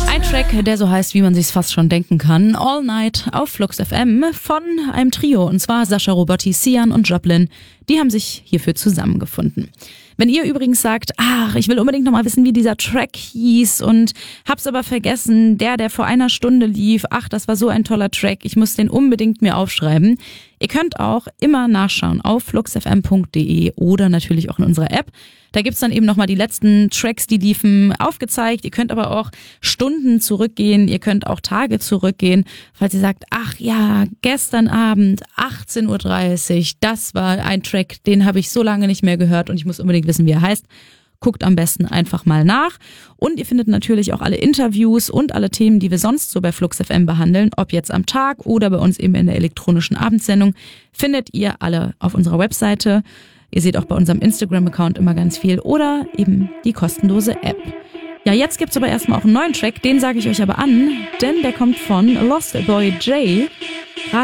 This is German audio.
Ein Track, der so heißt, wie man sich's fast schon denken kann. All Night auf Flux FM von einem Trio, und zwar Sascha Robotti, Sian und Joplin. Die haben sich hierfür zusammengefunden. Wenn ihr übrigens sagt, ich will unbedingt nochmal wissen, wie dieser Track hieß und hab's aber vergessen, der vor einer Stunde lief, das war so ein toller Track, ich muss den unbedingt mir aufschreiben. Ihr könnt auch immer nachschauen auf fluxfm.de oder natürlich auch in unserer App. Da gibt's dann eben nochmal die letzten Tracks, die liefen, aufgezeigt. Ihr könnt aber auch Stunden zurückgehen, ihr könnt auch Tage zurückgehen, falls ihr sagt, gestern Abend 18:30 Uhr, das war ein Track, den habe ich so lange nicht mehr gehört und ich muss unbedingt wissen, wie er heißt. Guckt am besten einfach mal nach. Und ihr findet natürlich auch alle Interviews und alle Themen, die wir sonst so bei Flux FM behandeln, ob jetzt am Tag oder bei uns eben in der elektronischen Abendsendung, findet ihr alle auf unserer Webseite. Ihr seht auch bei unserem Instagram-Account immer ganz viel oder eben die kostenlose App. Ja, jetzt gibt's aber erstmal auch einen neuen Track, den sage ich euch aber an, denn der kommt von Lost Boy J.